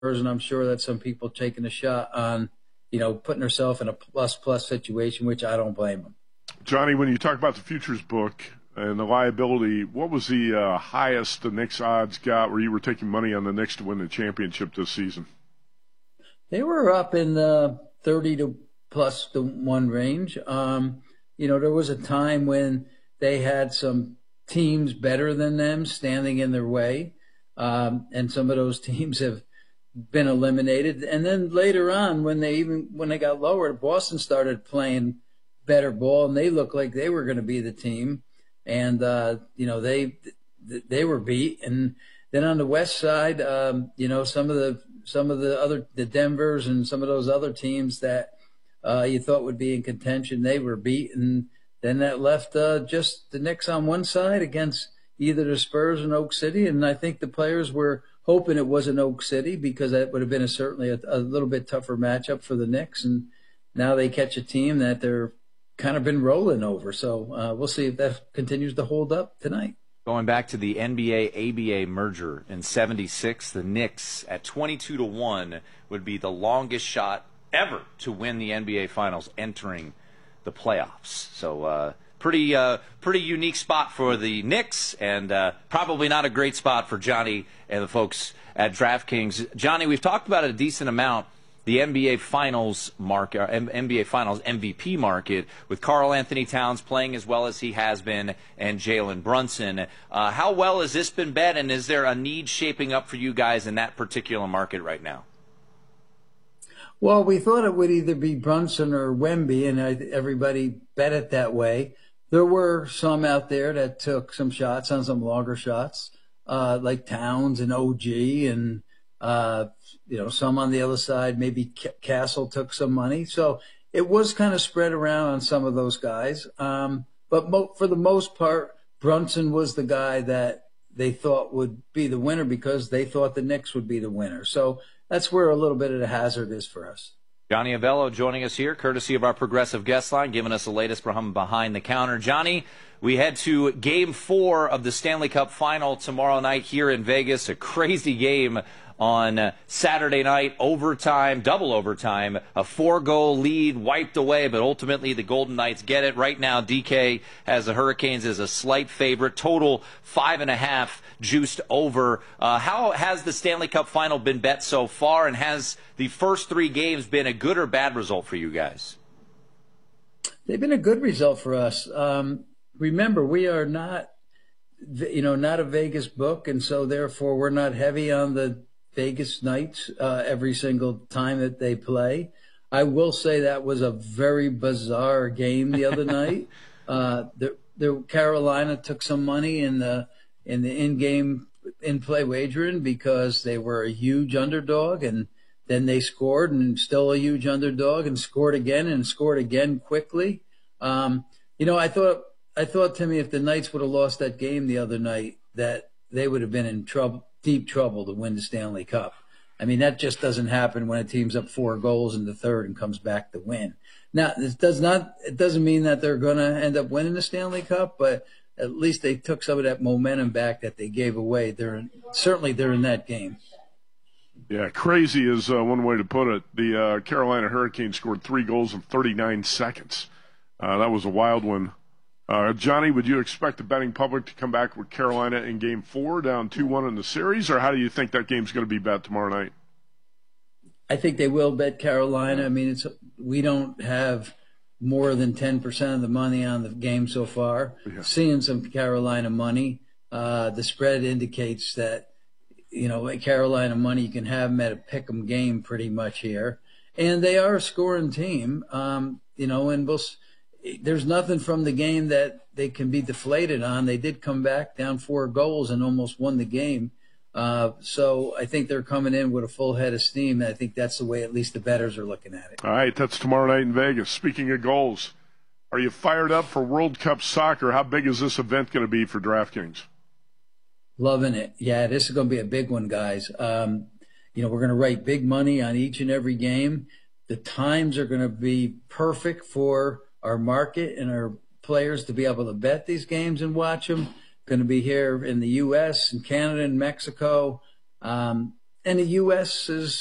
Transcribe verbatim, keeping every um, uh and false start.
and I'm sure that some people taking a shot on, you know, putting herself in a plus-plus situation, which I don't blame them. Johnny, when you talk about the futures book and the liability, what was the uh, highest the Knicks odds got where you were taking money on the Knicks to win the championship this season? They were up in the thirty to plus the one range. Um, you know, there was a time when they had some teams better than them standing in their way, um, and some of those teams have been eliminated. And then later on, when they even when they got lower, Boston started playing better ball, and they looked like they were going to be the team. And uh, you know, they they were beat. And then on the West side, um, you know, some of the some of the other the Denvers and some of those other teams that uh, you thought would be in contention, they were beat. And then that left uh, just the Knicks on one side against either the Spurs and Oak City. And I think the players were hoping it wasn't Oak City, because that would have been a, certainly a, a little bit tougher matchup for the Knicks. And now they catch a team that they're kind of been rolling over. So uh, we'll see if that continues to hold up tonight. Going back to the N B A A B A merger in seventy-six, the Knicks at twenty-two to one would be the longest shot ever to win the N B A Finals entering the playoffs. So uh, pretty uh, pretty unique spot for the Knicks, and uh, probably not a great spot for Johnny and the folks at DraftKings. Johnny, we've talked about it a decent amount, the N B A Finals market, N B A Finals M V P market, with Karl Anthony Towns playing as well as he has been, and Jalen Brunson. Uh, how well has this been bet, and is there a need shaping up for you guys in that particular market right now? Well, we thought it would either be Brunson or Wemby, and I, everybody bet it that way. There were some out there that took some shots on some longer shots, uh, like Towns and O G, and uh, you know, some on the other side. Maybe Castle took some money, so it was kind of spread around on some of those guys. Um, but mo- for the most part, Brunson was the guy that they thought would be the winner, because they thought the Knicks would be the winner. So that's where a little bit of the hazard is for us. Johnny Avello joining us here, courtesy of our Progressive Guest Line, giving us the latest from behind the counter. Johnny, we head to Game Four of the Stanley Cup Final tomorrow night here in Vegas. A crazy game on Saturday night, overtime, double overtime, a four-goal lead wiped away, but ultimately the Golden Knights get it. Right now, D K has the Hurricanes as a slight favorite, total five and a half juiced over. Uh, how has the Stanley Cup Final been bet so far, and has the first three games been a good or bad result for you guys? They've been a good result for us. Um, remember, we are not, you know, not a Vegas book, and so therefore we're not heavy on the Vegas Knights uh, every single time that they play. I will say that was a very bizarre game the other night. Uh, the, the Carolina took some money in the in the in-game in-play wagering because they were a huge underdog, and then they scored and still a huge underdog and scored again and scored again quickly. Um, you know, I thought I thought Timmy, if the Knights would have lost that game the other night, that they would have been in trouble. Deep trouble to win the Stanley Cup. I mean, that just doesn't happen when a team's up four goals in the third and comes back to win. Now, this does not, it doesn't mean that they're going to end up winning the Stanley Cup, but at least they took some of that momentum back that they gave away. They're certainly during that game. Yeah, crazy is uh, one way to put it. The uh, Carolina Hurricanes scored three goals in thirty-nine seconds. Uh, that was a wild one. Uh, Johnny, would you expect the betting public to come back with Carolina in Game Four, down two one in the series, or how do you think that game's going to be bet tomorrow night? I think they will bet Carolina. I mean, it's we don't have more than ten percent of the money on the game so far. Yeah. Seeing some Carolina money, uh, the spread indicates that, you know, Carolina money, you can have them at a pick 'em game pretty much here, and they are a scoring team. Um, you know, and we'll. There's nothing from the game that they can be deflated on. They did come back down four goals and almost won the game. Uh, so I think they're coming in with a full head of steam. I think that's the way at least the bettors are looking at it. All right, that's tomorrow night in Vegas. Speaking of goals, are you fired up for World Cup soccer? How big is this event going to be for DraftKings? Loving it. Yeah, this is going to be a big one, guys. Um, you know, we're going to write big money on each and every game. The times are going to be perfect for our market and our players to be able to bet these games and watch them. Going to be here in the U S and Canada and Mexico. Um, and the U S is